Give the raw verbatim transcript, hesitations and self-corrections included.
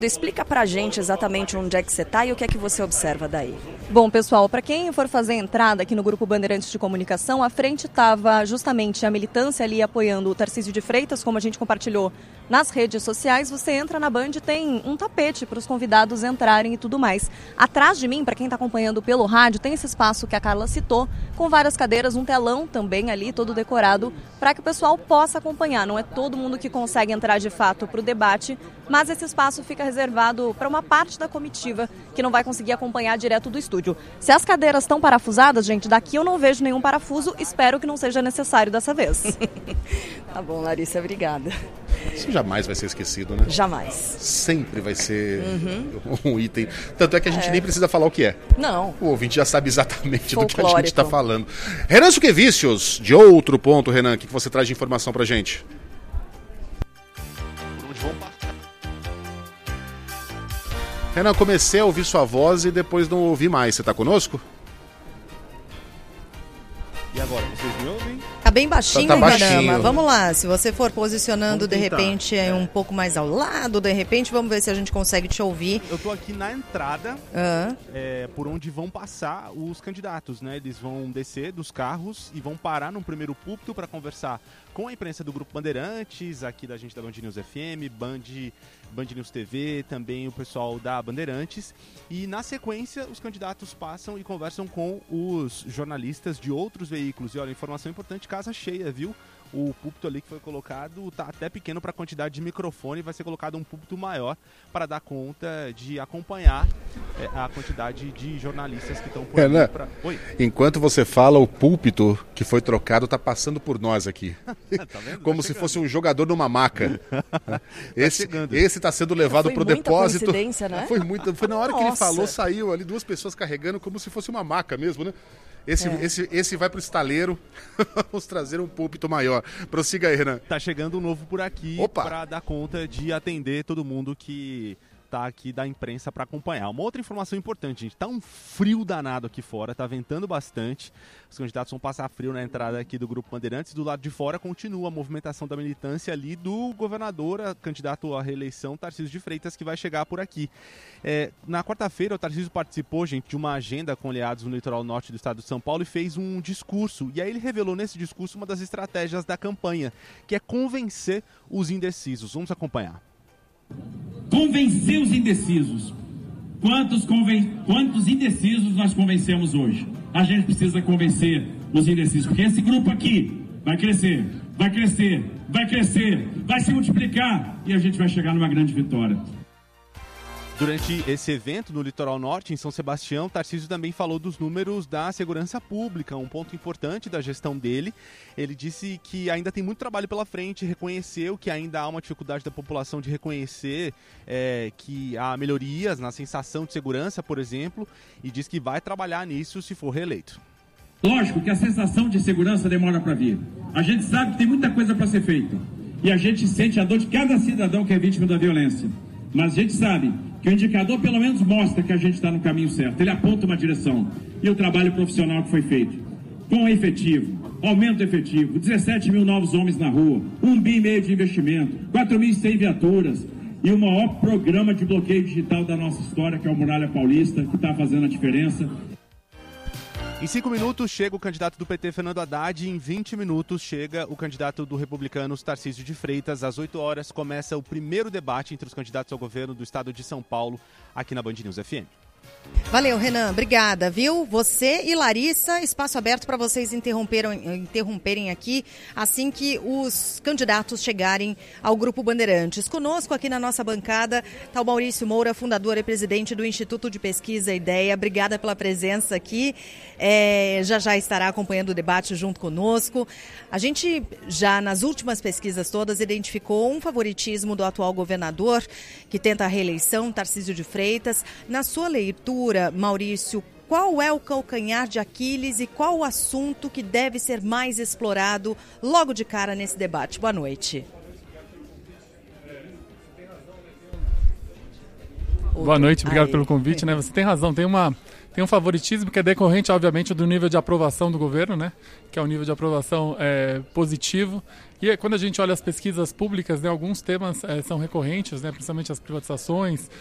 Explica pra gente exatamente onde é que você está e o que é que você observa daí. Bom, pessoal, para quem for fazer a entrada aqui no Grupo Bandeirantes de Comunicação, à frente estava justamente a militância ali apoiando o Tarcísio de Freitas, como a gente compartilhou nas redes sociais. Você entra na Band, tem um tapete para os convidados entrarem e tudo mais. Atrás de mim, para quem está acompanhando pelo rádio, tem esse espaço que a Carla citou, com várias cadeiras, um telão também ali, todo decorado, para que o pessoal possa acompanhar. Não é todo mundo que consegue entrar de fato para o debate, mas esse espaço fica reservado para uma parte da comitiva que não vai conseguir acompanhar direto do estúdio. Se as cadeiras estão parafusadas, gente, daqui eu não vejo nenhum parafuso, espero que não seja necessário dessa vez. Tá bom, Larissa, obrigada. Isso jamais vai ser esquecido, né? Jamais. Sempre vai ser uhum. um item. Tanto é que a gente é. nem precisa falar o que é. Não. O ouvinte já sabe exatamente Folclórico. do que a gente está falando. Renan Suquevicius, de outro ponto, Renan, o que você traz de informação pra gente? Renan, comecei a ouvir sua voz e depois não ouvi mais. Você tá conosco? E agora, vocês me ouvem? Tá bem baixinho, tá, tá caramba. baixinho. Vamos lá, se você for posicionando de repente é. um pouco mais ao lado, de repente, vamos ver se a gente consegue te ouvir. Eu tô aqui na entrada, ah. é, por onde vão passar os candidatos, né? Eles vão descer dos carros e vão parar no primeiro púlpito para conversar com a imprensa do Grupo Bandeirantes, aqui da gente da Band News F M, Band, Band News T V, também o pessoal da Bandeirantes. E na sequência, os candidatos passam e conversam com os jornalistas de outros veículos. E olha, informação importante, casa cheia, viu? O púlpito ali que foi colocado tá até pequeno para a quantidade de microfone, vai ser colocado um púlpito maior para dar conta de acompanhar é, a quantidade de jornalistas que estão por Renan, pra... Oi. Enquanto você fala, o púlpito que foi trocado tá passando por nós aqui. Tá vendo? Como tá se fosse um jogador numa maca. esse, tá esse tá sendo levado foi pro muita depósito. Coincidência, né? Foi muito, foi na hora que ele Nossa. falou, saiu ali duas pessoas carregando como se fosse uma maca mesmo, né? Esse, É. esse, esse vai pro estaleiro. Vamos trazer um púlpito maior. Prossiga aí, Renan. Tá chegando um novo por aqui para dar conta de atender todo mundo que tá aqui da imprensa para acompanhar. Uma outra informação importante, gente, tá um frio danado aqui fora, tá ventando bastante. Os candidatos vão passar frio na entrada aqui do Grupo Bandeirantes. Do lado de fora continua a movimentação da militância ali do governador, a candidato à reeleição, Tarcísio de Freitas, que vai chegar por aqui. É, na quarta-feira, o Tarcísio participou, gente, de uma agenda com aliados no litoral norte do estado de São Paulo e fez um discurso. E aí ele revelou nesse discurso uma das estratégias da campanha, que é convencer os indecisos. Vamos acompanhar. Convencer os indecisos. Quantos, conven... Quantos indecisos nós convencemos hoje? A gente precisa convencer os indecisos, porque esse grupo aqui vai crescer, vai crescer, vai crescer, vai se multiplicar e a gente vai chegar numa grande vitória. Durante esse evento no Litoral Norte, em São Sebastião, Tarcísio também falou dos números da segurança pública, um ponto importante da gestão dele. Ele disse que ainda tem muito trabalho pela frente, reconheceu que ainda há uma dificuldade da população de reconhecer é, que há melhorias na sensação de segurança, por exemplo, e diz que vai trabalhar nisso se for reeleito. Lógico que a sensação de segurança demora para vir. A gente sabe que tem muita coisa para ser feita. E a gente sente a dor de cada cidadão que é vítima da violência. Mas a gente sabe que o indicador pelo menos mostra que a gente está no caminho certo. Ele aponta uma direção. E o trabalho profissional que foi feito. Com efetivo, aumento efetivo, dezessete mil novos homens na rua, um bi e meio de investimento, quatro mil e cem viaturas e o maior programa de bloqueio digital da nossa história, que é o Muralha Paulista, que está fazendo a diferença. Em cinco minutos chega o candidato do P T, Fernando Haddad, e em vinte minutos chega o candidato do Republicanos, Tarcísio de Freitas. Às oito horas começa o primeiro debate entre os candidatos ao governo do estado de São Paulo, aqui na Band News F M. Valeu, Renan. Obrigada, viu? Você e Larissa, espaço aberto para vocês interromperem aqui assim que os candidatos chegarem ao Grupo Bandeirantes. Conosco aqui na nossa bancada está o Maurício Moura, fundador e presidente do Instituto de Pesquisa Ideia. Obrigada pela presença aqui. É, já já estará acompanhando o debate junto conosco. A gente já nas últimas pesquisas todas identificou um favoritismo do atual governador que tenta a reeleição, Tarcísio de Freitas. Na sua leitura, Maurício, qual é o calcanhar de Aquiles e qual o assunto que deve ser mais explorado logo de cara nesse debate? Boa noite. Outro. Boa noite, obrigado Aí. pelo convite. Né? Você tem razão, tem, uma, tem um favoritismo que é decorrente, obviamente, do nível de aprovação do governo, né? Que é um nível de aprovação é, positivo. E quando a gente olha as pesquisas públicas, né, alguns temas é, são recorrentes, né, principalmente as privatizações,